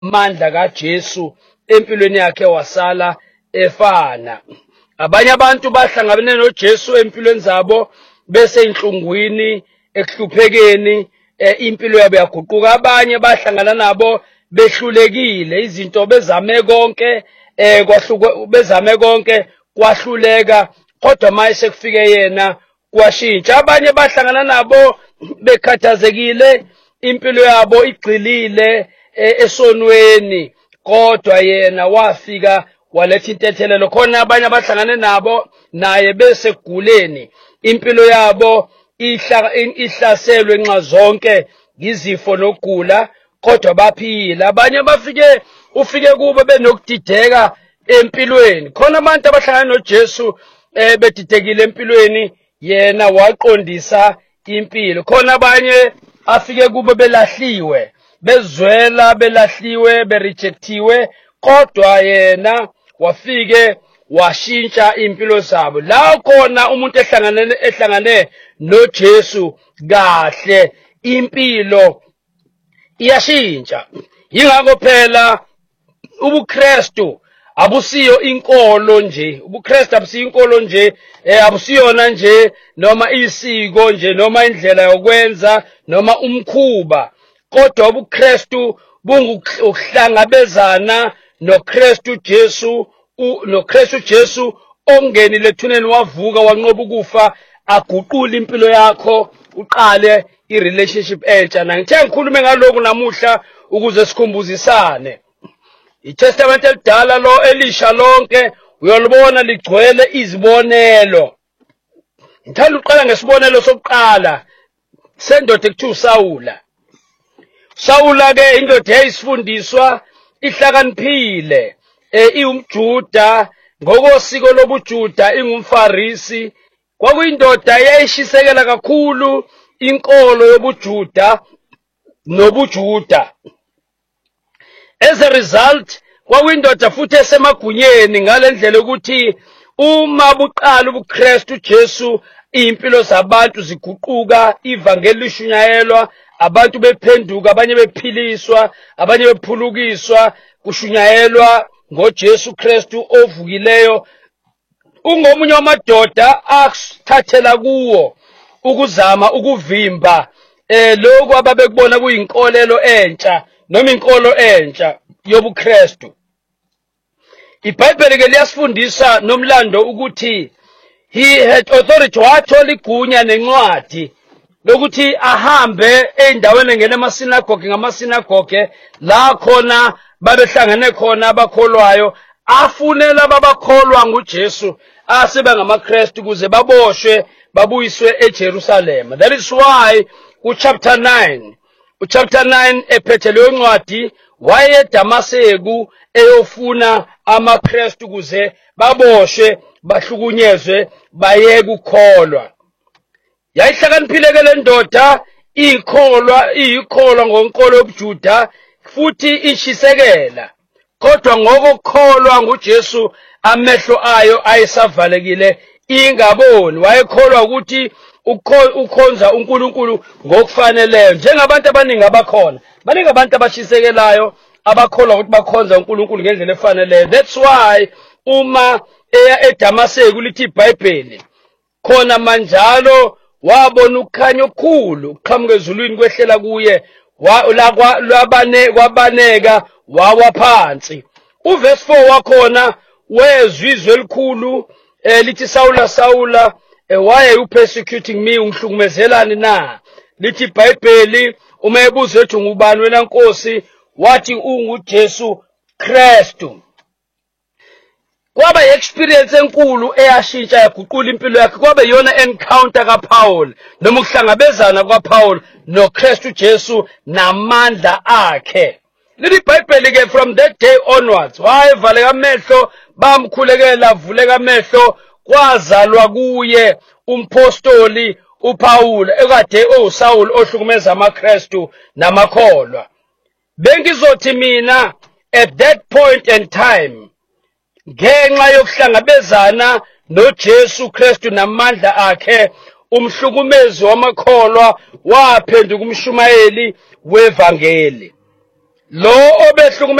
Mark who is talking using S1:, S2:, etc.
S1: amandla kaJesu empilweni yakhe wasala efana. Abanye abantu bahlangabene noJesu empilweni zabo bese inhlungwini ekuhluphekeni impilo yabo yaguquka. Abanye bahlangana nabo behlulekile izinto bezame konke bezame konke kwahluleka kodwa manje sekufike yena kwashintsha. Abanye bahlangana nabo bekhathazekile impilo yabo igcilile esonweni kodwa yena wafika waletha intethelelo. Khona abanye abahlangane nabo naye bese guleni impilo yabo ihlaselwe nxa zonke izifo nokugula kodwa baphila. Abanye ufike kubo benokudideka empilweni. Khona abantu abahlangana noJesu bedidekile empilweni yena waqondisa impilo. Khona abanye afike kubo belahliwe bezwela belahliwe berejectiwe kodwa yena wafike washintsha impilo zabo. La khona umuntu ehlangane noJesu kahle impilo iyashintsha. Yingakho phela ubuKristu abusiyo inkolo nje. UbuKristu abusiyo inkolo nje, abusiyona nje noma isiko nje noma indlela yokwenza noma umkhuba. Kodwa ubuKristu bungukuhlangabezana noKristu Jesu ongenile ethuneni wavuka wanqoba ukufa aguqula impilo yakho uqale irelationship entsha. Ngithe ngikhulume ngalokho namuhla ukuze sikhumbuzisane. iTestament elidala lo elisha lonke uyolibona ligcwele izibonelo. Ngithanda uqala ngesibonelo sokuqala sendoda ekuthiwa uSawula. Sawula ke indoda eyisifundiswa ihlakaniphile iwumJuda ngokosiko lobuJuda ingumFarisi. Kwakuyindoda eyayishisekela kakhulu inkolo yobuJuda nobuJuda. As a result kwakuyindoda futhi esemagunyeni ngalendlela ukuthi uma buqala ubuKristu Jesu impilo zabantu ziguquka, ivangeli lishunyayelwa, abantu bephenduka, abanye bephiliswa, abanye bephulukiswa, kushunyayelwa ngoJesu Kristu ovukileyo. Ungomunye wamadoda athathela kuwo ukuzama ukuvimba lokho ababekubona kuyinkolelo entsha noma inkolo entsha yobuKristu. IBhayibheli ke liyasifundisa nomlando ukuthi he had authority, wathola igunya nencwadi lokuthi ahambe endaweni engena ngamasinagoge la khona babehlangene khona abakholwayo, afunela babakholwa nguJesu asebe ngamaKristu ukuze baboshwe babuyiswe eJerusalem. That is why chapter 9 ephethe leyo ncwadi waye eDamaseko eyofuna amaKristu ukuze baboshwe bahlukunyezwe bayeke ukukholwa. Yayihlakaniphile ke le ndoda iyikholwa ngonkolo yobuJuda futhi ishisekela kodwa ngokukholwa nguJesu amehlo ayo ayesavalekile ingaboni. Wayekholwa ukuthi ukhonza uNkulunkulu ngokufaneleyo. Njengabantu abaningi abakhona, baningi abantu abashisekelayo abakholwa ukuthi bakhonza uNkulunkulu ngendlela efaneleyo. That's why uma eya eDamaseko lithi iBhayibheli khona manjalo wabona ukukhanya okukhulu ukuqhamuka ezulwini kwehlela kuye kwabaneka wawa phansi. Uverse 4 wakhona wezwa izwi elikhulu lithi Sawula Sawula why you persecuting me, ungihlukumezelani na? Lithi iBhayibheli uma ebuza ethi ngubani wena Nkosi wathi unguJesu Kristu. Kwaba experience enkulu eyashintsha yaguqula impilo yakhe. Kwaba yona encounter kaPaul noma ukuhlangabezana kwaPaul noKristu Jesu namandla akhe. Lithi iBhayibheli ke from that day onwards wayevaleka amehlo bamkhulekela avuleka amehlo kwazalwa kuye umpostoli uPaul ekade oSaul ohlukumeza amaKristu namakholwa. Bengizothi mina at that point in time ngenxa yokuhlangabezana noJesu Kristu namandla akhe umhlukumezi wamakholwa waphenduka umshumayeli wevangeli. lo obehlukumeza